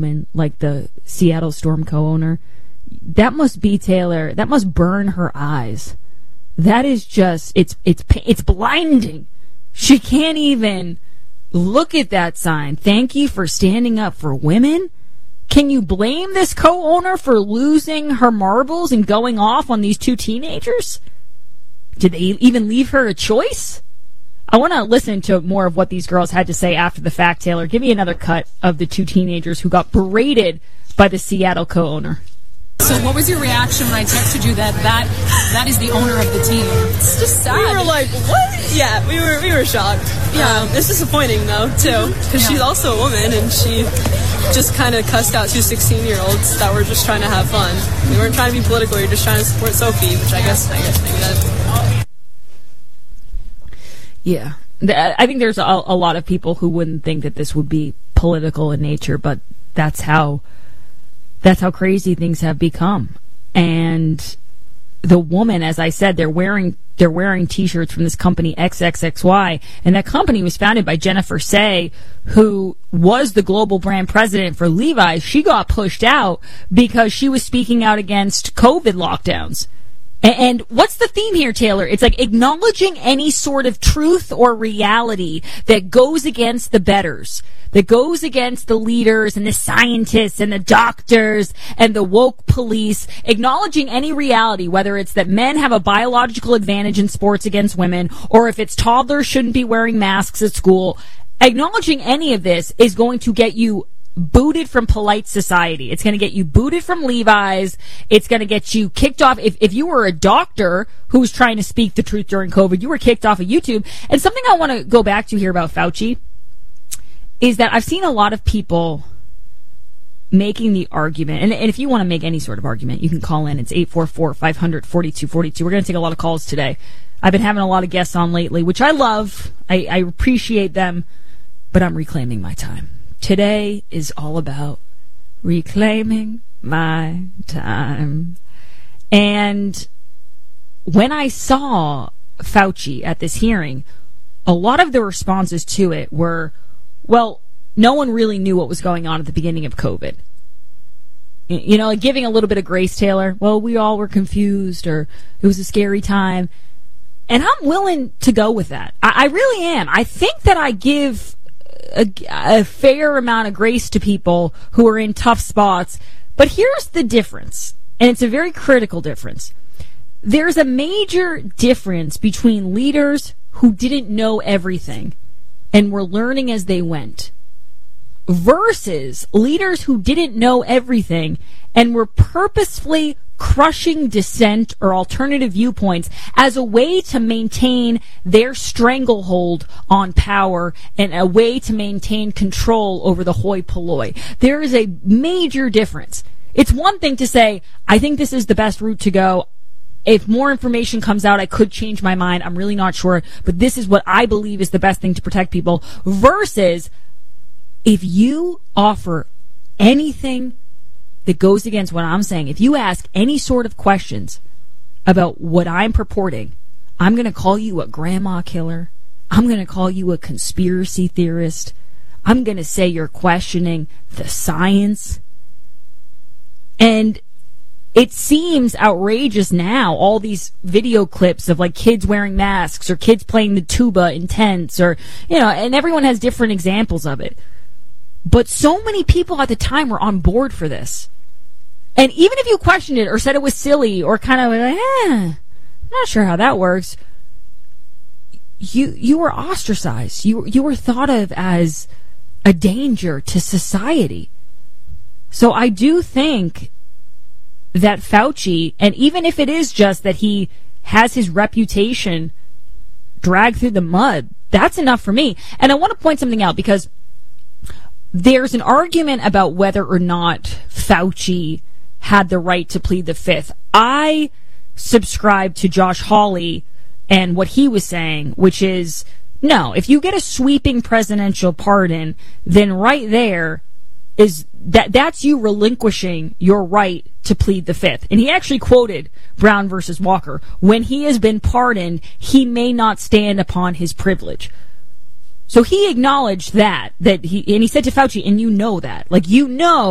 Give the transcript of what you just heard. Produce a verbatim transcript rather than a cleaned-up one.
woman like the Seattle Storm co-owner, that must be, Taylor, that must burn her eyes. That is just, it's it's it's blinding. She can't even look at that sign. Thank you for standing up for women. Can you blame this co-owner for losing her marbles and going off on these two teenagers? Did they even leave her a choice? I want to listen to more of what these girls had to say after the fact, Taylor. Give me another cut of the two teenagers who got berated by the Seattle co-owner. So what was your reaction when I texted you that that, that is the owner of the team? It's just sad. We were like, what? Yeah, we were we were shocked. Yeah, um, it's disappointing, though, too, because yeah. she's also a woman, and she just kind of cussed out two sixteen-year-olds that were just trying to have fun. We weren't trying to be political. We were just trying to support Sophie, which I guess, I guess maybe that... Yeah. I think there's a, a lot of people who wouldn't think that this would be political in nature, but that's how... That's how crazy things have become. And the woman, as I said, they're wearing they're wearing T-shirts from this company X X X Y, and that company was founded by Jennifer Say, who was the global brand president for Levi's. She got pushed out because she was speaking out against COVID lockdowns. And what's the theme here, Taylor? It's like acknowledging any sort of truth or reality that goes against the betters, that goes against the leaders and the scientists and the doctors and the woke police, acknowledging any reality, whether it's that men have a biological advantage in sports against women, or if it's toddlers shouldn't be wearing masks at school. Acknowledging any of this is going to get you booted from polite society. It's going to get you booted from Levi's. It's going to get you kicked off. If, if you were a doctor who was trying to speak the truth during COVID, you were kicked off of YouTube. And something I want to go back to here about Fauci is that I've seen a lot of people making the argument, and, and if you want to make any sort of argument, you can call in. It's eight four four, five hundred, forty-two forty-two. We're going to take a lot of calls today. I've been having a lot of guests on lately, which I love. I, I appreciate them, but I'm reclaiming my time. Today is all about reclaiming my time. And when I saw Fauci at this hearing, a lot of the responses to it were, well, no one really knew what was going on at the beginning of COVID. You know, like giving a little bit of grace, Taylor. Well, we all were confused, or it was a scary time. And I'm willing to go with that. I, I really am. I think that I give A, a fair amount of grace to people who are in tough spots. But here's the difference, and it's a very critical difference. There's a major difference between leaders who didn't know everything and were learning as they went versus leaders who didn't know everything and were purposefully crushing dissent or alternative viewpoints as a way to maintain their stranglehold on power and a way to maintain control over the hoi polloi. There is a major difference. It's one thing to say, I think this is the best route to go. If more information comes out, I could change my mind. I'm really not sure, but this is what I believe is the best thing to protect people, versus if you offer anything that goes against what I'm saying, if you ask any sort of questions about what I'm purporting, I'm going to call you a grandma killer. I'm going to call you a conspiracy theorist. I'm going to say you're questioning the science. And it seems outrageous now, all these video clips of like kids wearing masks or kids playing the tuba in tents, or, you know, and everyone has different examples of it. But so many people at the time were on board for this. And even if you questioned it or said it was silly or kind of like, eh, I'm not sure how that works, you you were ostracized. You, you were thought of as a danger to society. So I do think that Fauci, and even if it is just that he has his reputation dragged through the mud, that's enough for me. And I want to point something out, because there's an argument about whether or not Fauci had the right to plead the fifth. I subscribe to Josh Hawley and what he was saying, which is, no, if you get a sweeping presidential pardon, then right there is that that's you relinquishing your right to plead the fifth. And he actually quoted Brown versus Walker. When he has been pardoned, he may not stand upon his privilege. So he acknowledged that, that he, and he said to Fauci, and you know that, like, you know